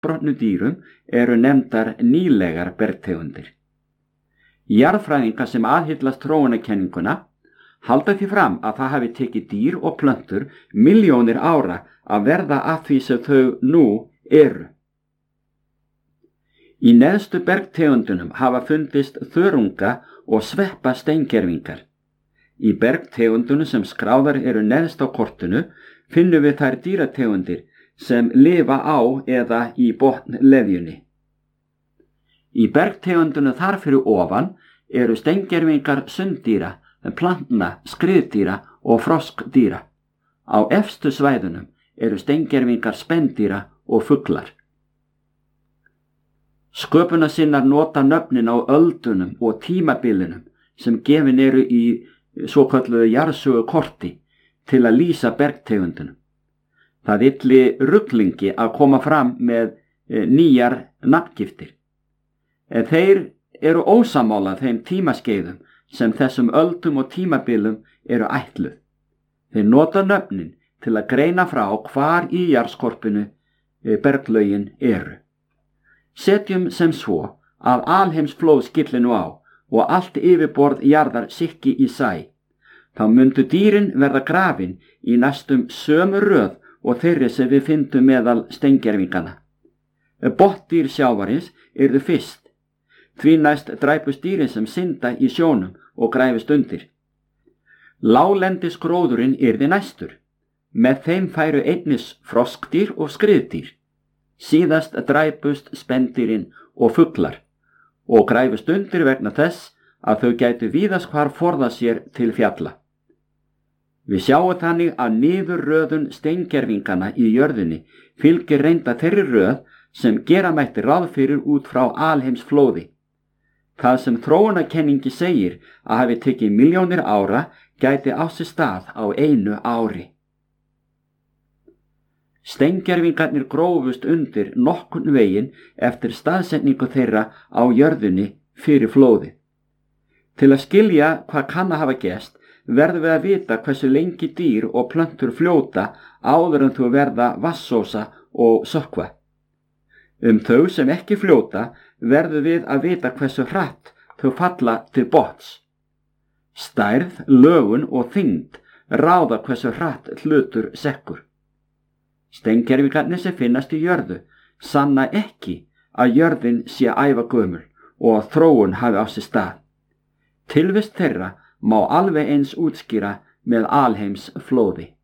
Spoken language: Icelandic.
fóstbrotnu dýrum eru nefndar nýlegar bergtegundir. Jarðfræðingar sem aðhyllast þróunarkenninguna halda því fram að það hafi tekið dýr og plöntur milljónir ára að verða að því sem þau nú eru. Í neðstu bergtegundunum hafa fundist þörunga og sveppa steingervingar. Í bergtegundunum sem skráðar eru neðst á kortinu finnum við þær dýrategundir sem lifa á eða í botnleðjunni. Í bergtegundunum þar fyrir ofan eru steingervingar sunddýra, plantna, skriðdýra og froskdýra. Á efstu svæðunum eru steingervingar spendýra og fuglar. Sköpunarsinnar nota nöfnin á öldunum og tímabilinum sem gefin eru í svokölluðu jarðsögukorti til að lýsa bergtegundunum. Það ylli ruglingi að koma fram með nýjar nafngiftir. En þeir eru ósammála þeim tímaskeiðum sem þessum öldum og tímabilum eru ætluð. Þeir nota nöfnin til að greina frá hvar í jarðskorpunu berglögin eru. Setjum sem svo að alheimsflóð skylli nú á og allt yfirborð jarðar sikki í sæ. Þá myndu dýrin verða grafin í næstum sömu röð og þeirri sem við fyndum meðal steingervingana. Botndýr sjávarins yrðu fyrst. Því næst dræpust dýrin sem synda í sjónum og græfist undir. Láglendisgróðurinn yrði næstur. Með þeim færu einnis froskdýr og skriðdýr. Síðast dræpust spendýrin og fuglar og græfust undir vegna þess að þau gætu víðast hvar forða sér til fjalla. Við sjáum þannig að niðurröðun steingervingana í jörðinni fylgir reynda þeirri röð sem gera mætti ráð fyrir út frá alheimsflóði. Það sem þróunarkenningi segir að hafi tekið milljónir ára gæti á sér stað á einu ári. Steingervingarnir grófust undir nokkurn veginn eftir staðsetningu þeirra á jörðinni fyrir flóði. Til að skilja hvað kann að hafa gerst verðum við að vita hversu lengi dýr og plöntur fljóta áður en þau verða vatnsósa og sökkva. Þau sem ekki fljóta verðum við að vita hversu hratt þau falla til botns. Stærð, lögun og þyngd ráða hversu hratt hlutur sekkur. Steingervingarnir sem finnast í jörðu sanna ekki að jörðin sé ævagömul og að þróun hafi á sér stað. Tilvist þeirra má alveg eins útskýra með alheimsflóði.